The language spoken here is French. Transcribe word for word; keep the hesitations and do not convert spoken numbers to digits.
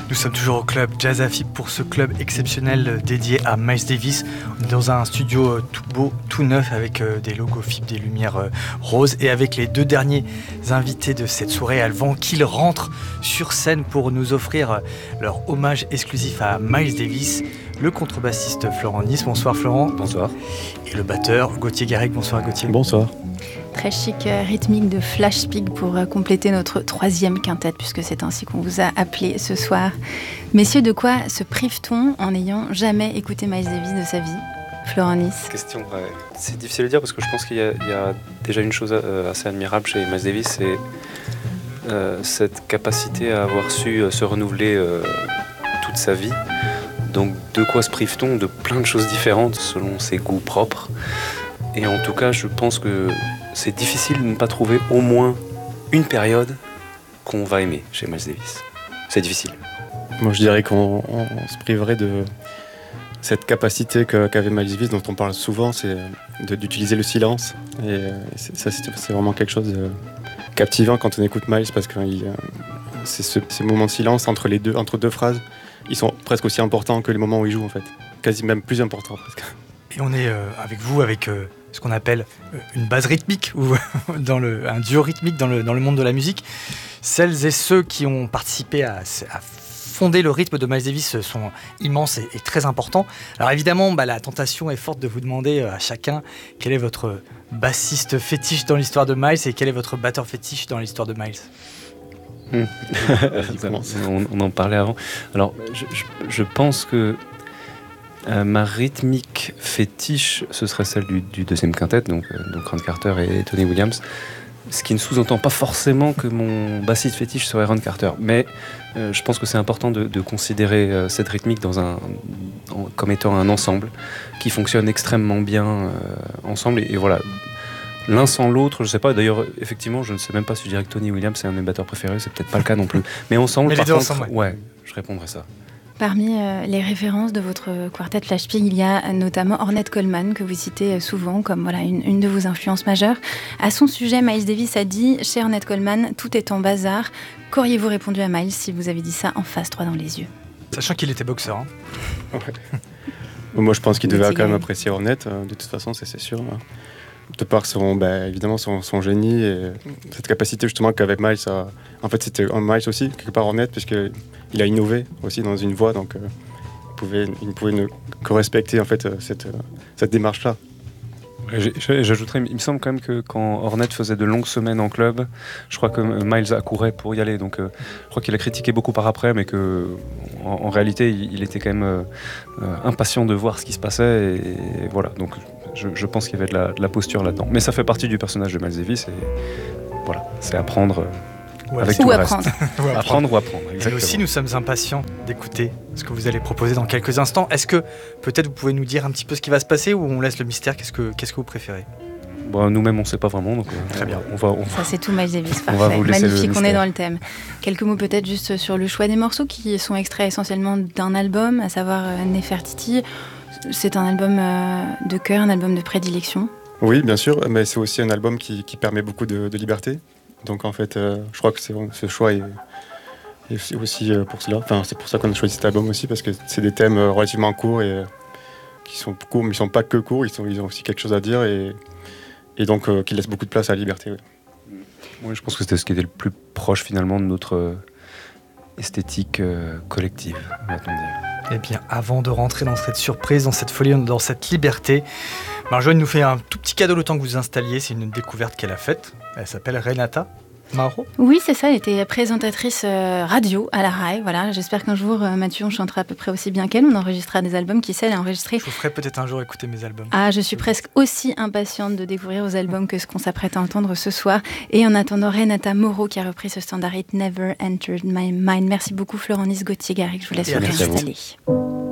Nous sommes toujours au club Jazz Afib pour ce club exceptionnel dédié à Miles Davis. On est dans un studio tout beau, tout neuf avec des logos F I B, des lumières roses et avec les deux derniers invités de cette soirée avant qu'ils rentrent sur scène pour nous offrir leur hommage exclusif à Miles Davis. Le contrebassiste Florent Nice. Bonsoir Florent. Bonsoir. Et le batteur Gauthier Garrigue. Bonsoir Gauthier. Bonsoir. Très chic euh, rythmique de Flash Pig pour euh, compléter notre troisième quintette, puisque c'est ainsi qu'on vous a appelé ce soir. Messieurs, de quoi se prive-t-on en n'ayant jamais écouté Miles Davis de sa vie ? Florent Nice. Question, ouais. C'est difficile à dire parce que je pense qu'il y a, il y a déjà une chose euh, assez admirable chez Miles Davis, c'est euh, cette capacité à avoir su euh, se renouveler euh, toute sa vie. Donc de quoi se prive-t-on ? De plein de choses différentes selon ses goûts propres. Et en tout cas, je pense que c'est difficile de ne pas trouver au moins une période qu'on va aimer chez Miles Davis. C'est difficile. Moi, je dirais qu'on on, on se priverait de cette capacité que, qu'avait Miles Davis, dont on parle souvent, c'est de, d'utiliser le silence. Et, et c'est, ça, c'est, c'est vraiment quelque chose de captivant quand on écoute Miles, parce que il, c'est ce, ces moments de silence entre les deux, entre deux phrases, ils sont presque aussi importants que les moments où il joue, en fait. Quasi même plus importants, presque. Et on est euh, avec vous, avec euh, ce qu'on appelle euh, une base rythmique, ou dans le, un duo rythmique dans le, dans le monde de la musique. Celles et ceux qui ont participé à, à fonder le rythme de Miles Davis sont immenses et, et très importants. Alors évidemment, bah, la tentation est forte de vous demander euh, à chacun quel est votre bassiste fétiche dans l'histoire de Miles et quel est votre batteur fétiche dans l'histoire de Miles. Mmh. on, on en parlait avant. Alors, je, je, je pense que Euh, ma rythmique fétiche, ce serait celle du, du deuxième quintet, donc, euh, donc Ron Carter et Tony Williams, ce qui ne sous-entend pas forcément que mon bassiste fétiche serait Ron Carter, mais euh, je pense que c'est important de, de considérer euh, cette rythmique dans un, en, comme étant un ensemble qui fonctionne extrêmement bien euh, ensemble, et, et voilà, l'un sans l'autre, je sais pas, d'ailleurs effectivement je ne sais même pas si je dirais que Tony Williams est un de mes batteurs préférés, c'est peut-être pas le cas non plus, mais ensemble, mais par les deux contre, ensemble, ouais. ouais, je répondrai ça. Parmi euh, les références de votre quartet Flash Pig, il y a notamment Ornette Coleman, que vous citez souvent comme voilà, une, une de vos influences majeures. À son sujet, Miles Davis a dit « Chez Ornette Coleman, tout est en bazar ». Qu'auriez-vous répondu à Miles si vous avez dit ça en face, droit dans les yeux ? Sachant qu'il était boxeur. Hein. Ouais. Moi, je pense qu'il devait quand même apprécier Ornette, de toute façon, c'est, c'est sûr. De par son, bah, évidemment son, son génie et cette capacité justement qu'avec Miles, a... en fait c'était un Miles aussi, quelque part Ornette, puisqu'il a innové aussi dans une voix, donc euh, il, pouvait, il ne pouvait ne que respecter en fait, cette, cette démarche-là. J'ajouterais, il me semble quand même que quand Ornette faisait de longues semaines en club, je crois que Miles accourait pour y aller. Donc, euh, je crois qu'il a critiqué beaucoup par après, mais que en, en réalité, il, il était quand même euh, euh, impatient de voir ce qui se passait. Et, et voilà. Donc, je, je pense qu'il y avait de la, de la posture là-dedans. Mais ça fait partie du personnage de Miles Davis. Et voilà, c'est apprendre. Ouais, avec ou tout apprendre. Le reste. ou apprendre ou apprendre. Exactement. Et aussi, nous sommes impatients d'écouter ce que vous allez proposer dans quelques instants. Est-ce que peut-être vous pouvez nous dire un petit peu ce qui va se passer ou on laisse le mystère ? Qu'est-ce que, qu'est-ce que vous préférez ? Bon, nous-mêmes, on ne sait pas vraiment. Donc, euh, très bien. On va, on va, Ça, c'est tout Miles Davis. On va vous laisser magnifique, le on est dans le thème. Quelques mots peut-être juste sur le choix des morceaux qui sont extraits essentiellement d'un album, à savoir euh, Nefertiti. C'est un album euh, de cœur, un album de prédilection. Oui, bien sûr, mais c'est aussi un album qui, qui permet beaucoup de, de liberté. Donc en fait, euh, je crois que c'est, ce choix est, est aussi euh, pour cela. Enfin, c'est pour ça qu'on a choisi cet album aussi, parce que c'est des thèmes euh, relativement courts et euh, qui sont courts, mais ils ne sont pas que courts, ils, sont, ils ont aussi quelque chose à dire et, et donc euh, qui laissent beaucoup de place à la liberté. Oui. Oui, je pense que c'était ce qui était le plus proche finalement de notre euh, esthétique euh, collective, va-t-on dire. Eh bien, avant de rentrer dans cette surprise, dans cette folie, dans cette liberté, Marjolaine nous fait un tout petit cadeau le temps que vous vous installiez. C'est une découverte qu'elle a faite. Elle s'appelle Renata Mauro. Oui, c'est ça. Elle était présentatrice euh, radio à la R A I. Voilà. J'espère qu'un jour, euh, Mathieu, on chantera à peu près aussi bien qu'elle. On enregistrera des albums. Qui sait, elle a enregistré. Je vous ferai peut-être un jour écouter mes albums. Ah, je suis presque aussi impatiente de découvrir vos albums que ce qu'on s'apprête à entendre ce soir. Et en attendant, Renata Mauro qui a repris ce standard It Never Entered My Mind. Merci beaucoup, Florent Nice, Gauthier Garrigue. Je vous laisse vous réinstaller.